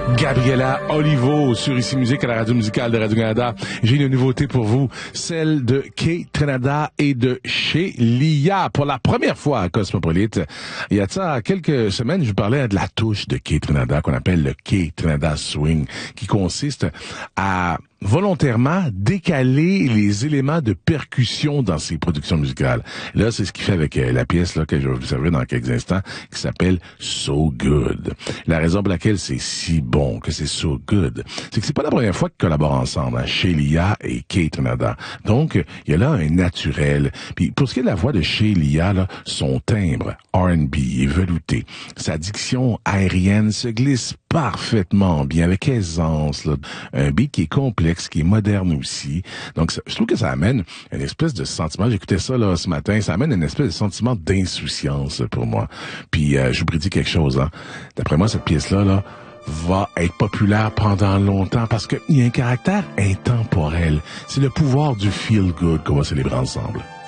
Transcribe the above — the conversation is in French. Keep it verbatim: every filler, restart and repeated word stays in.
Gabriela Olivo sur Ici Musique à la radio musicale de Radio-Canada. J'ai une nouveauté pour vous, celle de Kate Ranada et de chez Lia pour la première fois à Cosmopolite. Il y a de ça quelques semaines, je vous parlais de la touche de Kate Ranada qu'on appelle le Kate Ranada Swing, qui consiste à volontairement décaler les éléments de percussion dans ses productions musicales. Là, c'est ce qu'il fait avec euh, la pièce là que je vais vous servir dans quelques instants, qui s'appelle So Good. La raison pour laquelle c'est si bon, que c'est so good, c'est que c'est pas la première fois qu'ils collaborent ensemble, hein, chez Lia et Kate Ranada. Donc, il y a là un naturel. Puis pour ce qui est de la voix de chez Lia, là, son timbre R and B est velouté. Sa diction aérienne se glisse parfaitement bien, avec aisance, là. Un beat qui est complexe, qui est moderne aussi. Donc, ça, je trouve que ça amène une espèce de sentiment, j'écoutais ça là ce matin, ça amène une espèce de sentiment d'insouciance pour moi. Puis, euh, je vous prédis quelque chose, hein. D'après moi, cette pièce-là, là, va être populaire pendant longtemps parce qu'il y a un caractère intemporel. C'est le pouvoir du feel good qu'on va célébrer ensemble.